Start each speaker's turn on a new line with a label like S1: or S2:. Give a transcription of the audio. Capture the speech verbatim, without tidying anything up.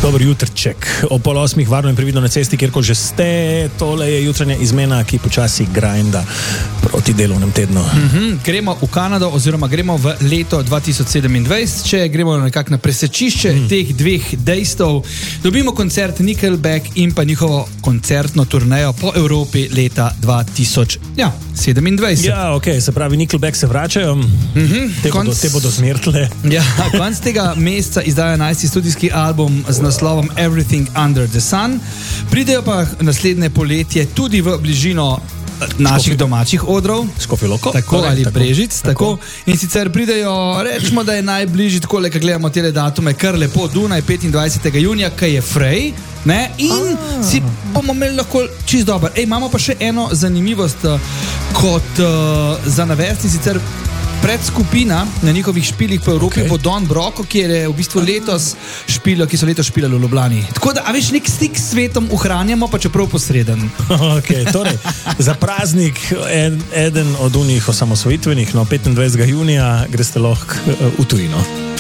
S1: Dober jutrček. O pol osmih varno in previdno na cesti, kjerkoli že ste. Tole je jutranja izmena, ki počasi grinda proti delovnem tednu.
S2: Mm-hmm. Gremo v Kanado oziroma gremo v leto dva tisoč sedemindvajset. Če gremo nekako na presečišče mm. teh dveh dejstev, dobimo koncert Nickelback in pa njihovo koncertno turnejo po Evropi leta dva tisoč sedemindvajset.
S1: Ja, ok, se pravi Nickelback se vračajo. Mm-hmm. Te, konc... bodo, te bodo zmertle.
S2: Ja, konc tega meseca izdajo enajsti studijski album z naslovom Everything Under the Sun. Pridejo pa naslednje poletje tudi v bližino naših Škofi... domačih odrov.
S1: Škofjo Loko.
S2: Tako
S1: torej,
S2: ali
S1: tako,
S2: Brežic.
S1: tako.
S2: Tako. In sicer pridejo, rečemo, da je najbližji, tako le, ko gledamo tele datume, kar lepo Dunaj, petindvajsetega junija, kaj je Frej. Ne? In ah. si bomo imeli lahko čist dober. Ej, imamo pa še eno zanimivost kot uh, za navesti, sicer predskupina na njihovih špilih po Evropi okay. bo Don Brocco, ki je v bistvu letos špilo, ki so letos špilali v Ljubljani. Tako da, a veš, nek stik s svetom ohranjamo, pa čeprav posreden.
S1: Ok, torej, za praznik ed, eden od unih osamosvojitvenih, no, petindvajsetega junija greste lahko uh, v tujino.